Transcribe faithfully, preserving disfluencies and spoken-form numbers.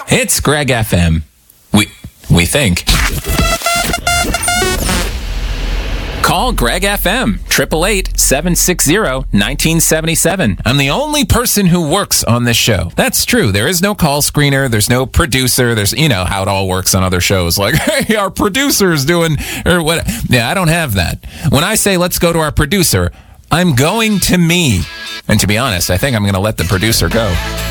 It's Greg F M. We we think. Call Greg F M, eight eight eight, seven six zero, one nine seven seven. I'm the only person who works on this show. That's true. There is no call screener. There's no producer. There's, you know, how it all works on other shows. Like, hey, our producer's doing, or what. Yeah, I don't have that. When I say, let's go to our producer, I'm going to me. And to be honest, I think I'm going to let the producer go.